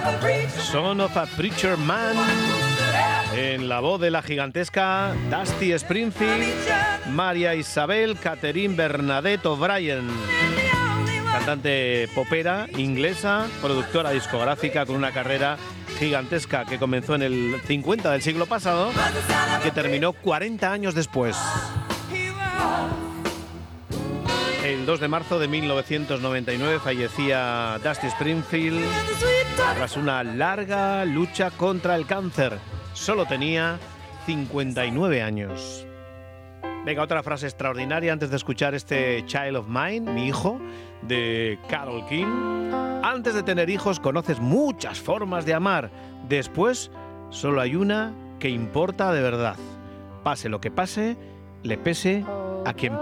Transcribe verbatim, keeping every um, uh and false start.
Son of a Preacher Man, en la voz de la gigantesca Dusty Springfield, María Isabel Catherine Bernadette O'Brien, cantante popera inglesa, productora discográfica con una carrera gigantesca que comenzó en el cincuenta del siglo pasado y que terminó cuarenta años después. El dos de marzo de mil novecientos noventa y nueve fallecía Dusty Springfield tras una larga lucha contra el cáncer. Solo tenía cincuenta y nueve años. Venga, otra frase extraordinaria antes de escuchar este Child of Mine, mi hijo, de Carole King. Antes de tener hijos conoces muchas formas de amar. Después solo hay una que importa de verdad. Pase lo que pase, le pese a quien pese.